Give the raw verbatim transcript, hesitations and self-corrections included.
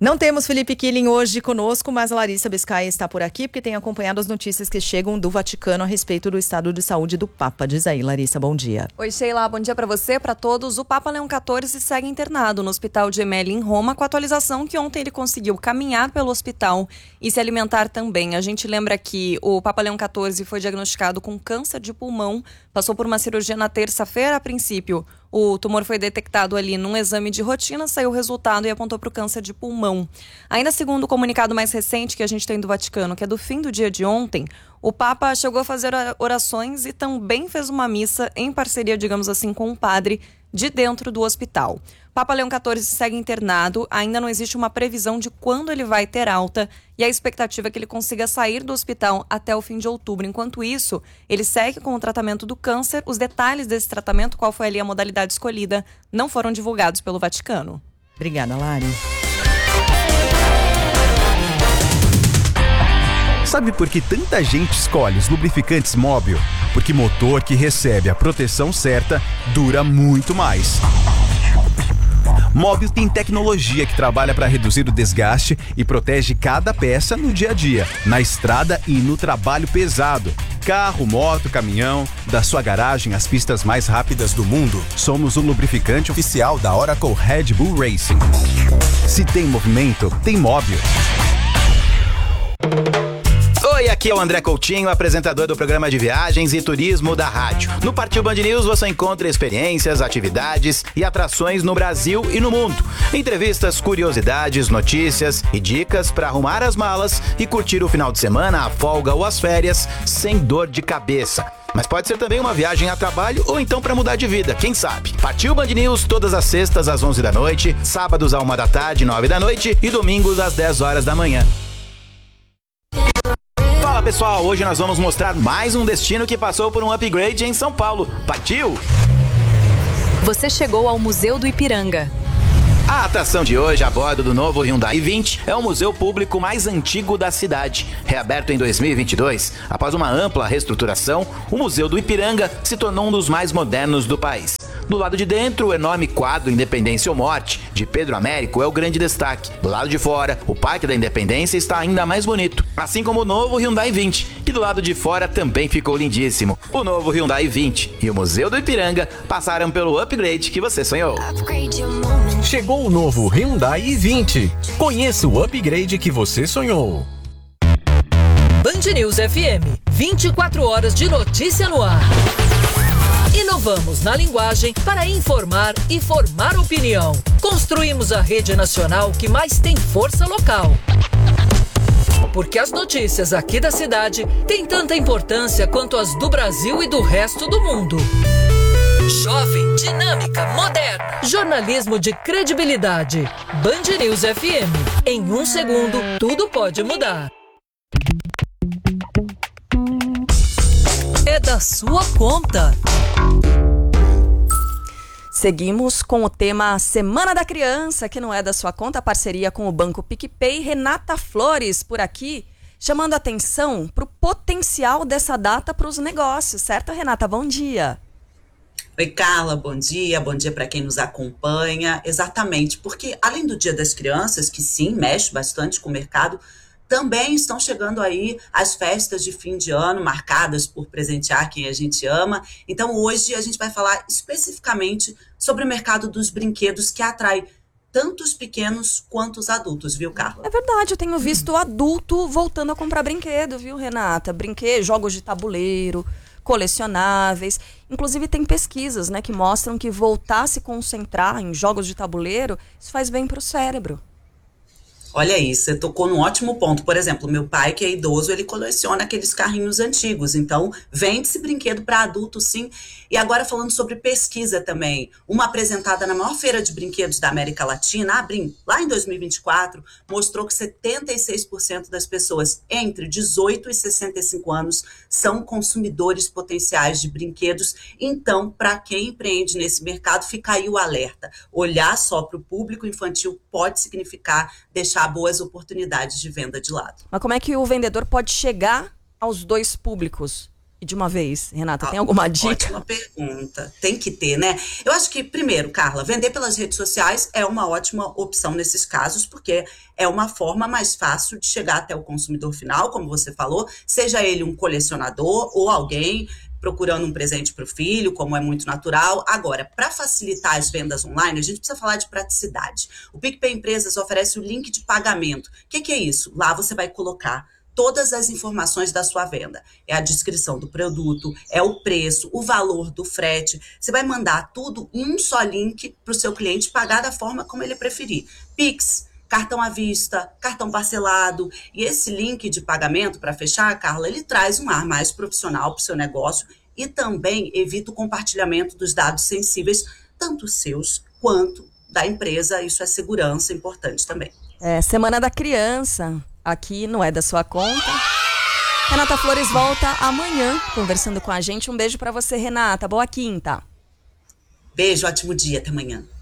Não temos Felipe Killing hoje conosco, mas a Larissa Biscay está por aqui porque tem acompanhado as notícias que chegam do Vaticano a respeito do estado de saúde do Papa. Diz aí, Larissa, bom dia. Oi, Sheila, bom dia para você, para todos. O Papa Leão quatorze segue internado no Hospital Gemelli em Roma, com a atualização que ontem ele conseguiu caminhar pelo hospital e se alimentar também. A gente lembra que o Papa Leão quatorze foi diagnosticado com câncer de pulmão, passou por uma cirurgia na terça-feira a princípio. O tumor foi detectado ali num exame de rotina, saiu o resultado e apontou para o câncer de pulmão. Ainda segundo o comunicado mais recente que a gente tem do Vaticano, que é do fim do dia de ontem, o Papa chegou a fazer orações e também fez uma missa em parceria, digamos assim, com um padre de dentro do hospital. Papa Leão quatorze segue internado, ainda não existe uma previsão de quando ele vai ter alta e a expectativa é que ele consiga sair do hospital até o fim de outubro. Enquanto isso, ele segue com o tratamento do câncer. Os detalhes desse tratamento, qual foi ali a modalidade escolhida, não foram divulgados pelo Vaticano. Obrigada, Lari. Sabe por que tanta gente escolhe os lubrificantes Móbil? Porque motor que recebe a proteção certa dura muito mais. Móbil tem tecnologia que trabalha para reduzir o desgaste e protege cada peça no dia a dia, na estrada e no trabalho pesado. Carro, moto, caminhão, da sua garagem às pistas mais rápidas do mundo, somos o lubrificante oficial da Oracle Red Bull Racing. Se tem movimento, tem Móbil. Oi, aqui é o André Coutinho, apresentador do programa de viagens e turismo da rádio. No Partiu Band News você encontra experiências, atividades e atrações no Brasil e no mundo. Entrevistas, curiosidades, notícias e dicas para arrumar as malas e curtir o final de semana, a folga ou as férias sem dor de cabeça. Mas pode ser também uma viagem a trabalho ou então para mudar de vida, quem sabe? Partiu Band News todas as sextas às onze da noite, sábados à uma da tarde, nove da noite e domingos às dez horas da manhã. Fala pessoal, hoje nós vamos mostrar mais um destino que passou por um upgrade em São Paulo. Partiu? Você chegou ao Museu do Ipiranga. A atração de hoje, a bordo do novo Hyundai i vinte, é o museu público mais antigo da cidade. Reaberto em dois mil e vinte e dois, após uma ampla reestruturação, o Museu do Ipiranga se tornou um dos mais modernos do país. Do lado de dentro, o enorme quadro Independência ou Morte, de Pedro Américo, é o grande destaque. Do lado de fora, o Parque da Independência está ainda mais bonito, assim como o novo Hyundai i vinte, que do lado de fora também ficou lindíssimo. O novo Hyundai i vinte e o Museu do Ipiranga passaram pelo upgrade que você sonhou. Chegou o novo Hyundai i vinte. Conheça o upgrade que você sonhou. Band News F M, vinte e quatro horas de notícia no ar. Inovamos na linguagem para informar e formar opinião. Construímos a rede nacional que mais tem força local. Porque as notícias aqui da cidade têm tanta importância quanto as do Brasil e do resto do mundo. Jovem, dinâmica, moderna. Jornalismo de credibilidade. Band News F M. Em um segundo, tudo pode mudar. É da sua conta. Seguimos com o tema Semana da Criança, que não é da sua conta, parceria com o Banco PicPay. Renata Flores por aqui, chamando a atenção para o potencial dessa data para os negócios, certo, Renata? Bom dia. Oi, Carla, bom dia, bom dia para quem nos acompanha. Exatamente, porque além do Dia das Crianças, que sim, mexe bastante com o mercado, também estão chegando aí as festas de fim de ano, marcadas por presentear quem a gente ama. Então hoje a gente vai falar especificamente sobre o mercado dos brinquedos, que atrai tanto os pequenos quanto os adultos, viu, Carla? É verdade, eu tenho visto adulto voltando a comprar brinquedo, viu, Renata? Brinquedos, jogos de tabuleiro, colecionáveis. Inclusive tem pesquisas, né, que mostram que voltar a se concentrar em jogos de tabuleiro, isso faz bem para o cérebro. Olha isso, você tocou num ótimo ponto. Por exemplo, meu pai, que é idoso, ele coleciona aqueles carrinhos antigos. Então, vende esse brinquedo para adulto, sim. E agora falando sobre pesquisa também. Uma apresentada na maior feira de brinquedos da América Latina, a Brim, lá em dois mil e vinte e quatro, mostrou que setenta e seis por cento das pessoas entre dezoito e sessenta e cinco anos são consumidores potenciais de brinquedos. Então, para quem empreende nesse mercado, fica aí o alerta. Olhar só para o público infantil pode significar deixar boas oportunidades de venda de lado. Mas como é que o vendedor pode chegar aos dois públicos? E de uma vez, Renata, tem alguma dica? Ótima pergunta. Tem que ter, né? Eu acho que, primeiro, Carla, vender pelas redes sociais é uma ótima opção nesses casos, porque é uma forma mais fácil de chegar até o consumidor final, como você falou, seja ele um colecionador ou alguém procurando um presente para o filho, como é muito natural. Agora, para facilitar as vendas online, a gente precisa falar de praticidade. O PicPay Empresas oferece o link de pagamento. O que, que é isso? Lá você vai colocar todas as informações da sua venda. É a descrição do produto, é o preço, o valor do frete. Você vai mandar tudo em um só link para o seu cliente pagar da forma como ele preferir. Pix, cartão à vista, cartão parcelado. E esse link de pagamento, para fechar, Carla, ele traz um ar mais profissional para o seu negócio e também evita o compartilhamento dos dados sensíveis, tanto seus quanto da empresa. Isso é segurança importante também. É, Semana da Criança. Aqui não é da sua conta. Renata Flores volta amanhã conversando com a gente. Um beijo pra você, Renata. Boa quinta. Beijo, ótimo dia. Até amanhã.